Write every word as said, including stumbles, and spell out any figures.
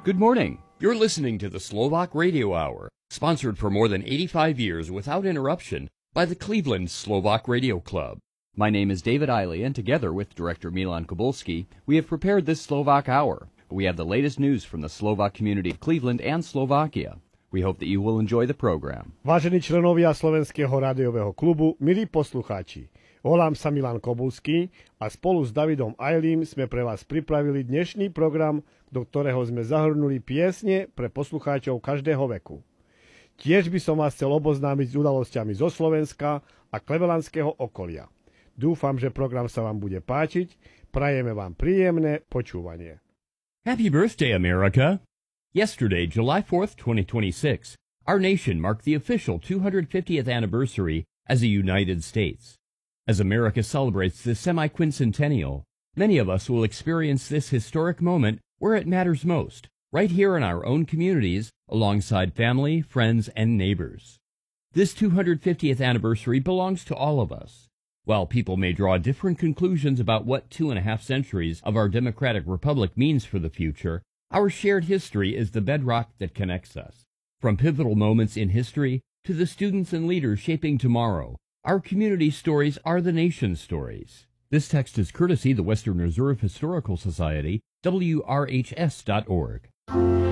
Good morning. You're listening to the Slovak Radio Hour, sponsored for more than eighty-five years without interruption by the Cleveland Slovak Radio Club. My name is David Eiley, and together with Director Milan Kobulski, we have prepared this Slovak Hour. We have the latest news from the Slovak community of Cleveland and Slovakia. We hope that you will enjoy the program. Vážení členovia Slovenského rádiového klubu, milí poslucháči, volám sa Milan Kobulský a spolu s Davidom Eilím sme pre vás pripravili dnešný program, do ktorého sme zahrnuli piesne pre poslucháčov každého veku. Tiež by som vás chcel oboznámiť s udalosťami zo Slovenska a klevelandského okolia. Dúfam, že program sa vám bude páčiť. Prajeme vám príjemné počúvanie. Happy birthday, America! Yesterday, July fourth, twenty twenty-six, our nation marked the official two hundred fiftieth anniversary as a United States. As America celebrates this semi-quincentennial, many of us will experience this historic moment where it matters most, right here in our own communities, alongside family, friends, and neighbors. This two hundred fiftieth anniversary belongs to all of us. While people may draw different conclusions about what two and a half centuries of our democratic republic means for the future, our shared history is the bedrock that connects us. From pivotal moments in history to the students and leaders shaping tomorrow, our community stories are the nation's stories. This text is courtesy the Western Reserve Historical Society, W R H S dot org.